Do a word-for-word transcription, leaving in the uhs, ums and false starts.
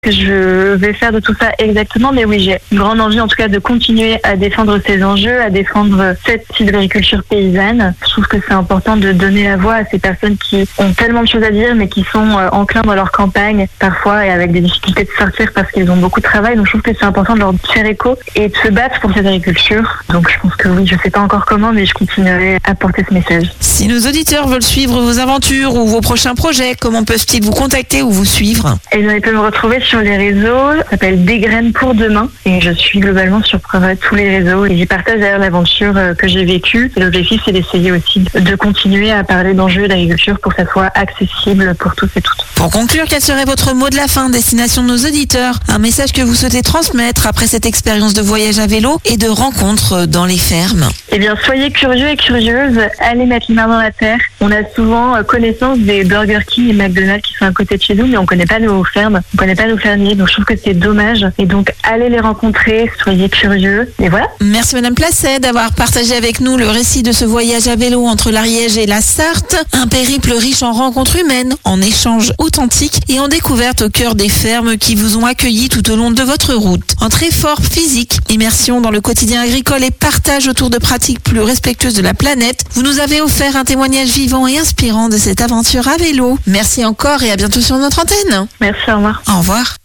que je vais faire de tout ça exactement, mais oui, j'ai une grande envie en tout cas de continuer à défendre ces enjeux, à défendre cette sylviculture paysanne. Je trouve que c'est important de donner la voix à ces personnes qui ont tellement de choses à dire, mais qui sont euh, enclins dans leur campagne, parfois, et avec des difficultés de sortir parce qu'ils ont beaucoup de travail. Donc je trouve que c'est important de leur faire écho et de se battre pour cette agriculture. Donc je pense que oui, je sais pas encore comment, mais je continuerai à porter ce message. Si nos auditeurs veulent suivre vos aventures ou vos prochains projets, comment peuvent-ils vous contacter ou vous suivre? Et bien, ils peuvent me retrouver sur les réseaux, ça s'appelle Des graines pour demain, et je suis globalement sur tous les réseaux et j'y partage d'ailleurs l'aventure que j'ai vécue. Et l'objectif, c'est d'essayer aussi de continuer à parler d'enjeux d'agriculture pour que ça soit accessible pour tous et toutes. Pour conclure, quel serait votre mot de la fin, destination de nos auditeurs? Un message que vous souhaitez transmettre après cette expérience de voyage à vélo et de rencontres dans les fermes? Eh bien, soyez curieux et curieuses, allez mettre les mains dans la terre. On a souvent connaissance des Burger King et McDonald's qui sont à côté de chez nous, mais on ne connaît pas nos fermes, on ne connaît pas nos fermiers, donc je trouve que c'est dommage. Et donc, allez les rencontrer, soyez curieux, et voilà. Merci Madame Placet d'avoir partagé avec nous le récit de ce voyage à vélo entre l'Ariège et la Sarthe, un périple riche en rencontres humaines, en échanges authentiques et en découvertes au cœur des fermes qui vous ont accueillis tout au long de votre route. En très fort physique, immersion dans le quotidien agricole et partage autour de pratiques plus respectueuses de la planète, vous nous avez offert un témoignage vivant et inspirant de cette aventure à vélo. Merci encore et à bientôt sur notre antenne. Merci, au revoir. Au revoir.